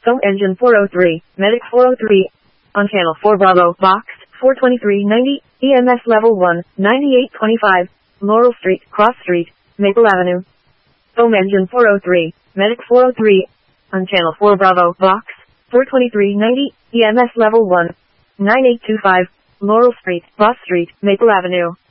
Foam engine 403, medic 403. On channel 4 Bravo, box 42390, EMS level 1, 9825, Laurel Street, Cross Street, Maple Avenue. Foam engine 403, medic 403. On channel 4 Bravo, box 42390, EMS level 1, 9825, Laurel Street, Cross Street, Maple Avenue.